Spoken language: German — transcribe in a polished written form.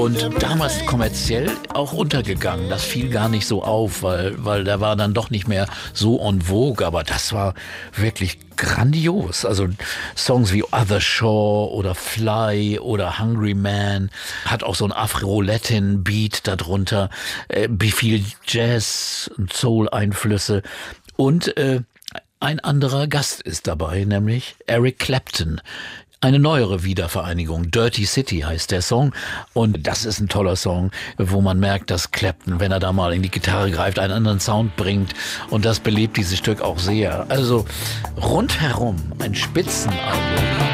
Und damals kommerziell auch untergegangen. Das fiel gar nicht so auf, weil der war dann doch nicht mehr so en vogue. Aber das war wirklich grandios. Also Songs wie Other Shore oder Fly oder Hungry Man hat auch so ein Afro-Latin-Beat darunter, viel Jazz und Soul-Einflüsse. Und ein anderer Gast ist dabei, nämlich Eric Clapton. Eine neuere Wiedervereinigung. Dirty City heißt der Song. Und das ist ein toller Song, wo man merkt, dass Clapton, wenn er da mal in die Gitarre greift, einen anderen Sound bringt. Und das belebt dieses Stück auch sehr. Also rundherum ein Spitzenalbum.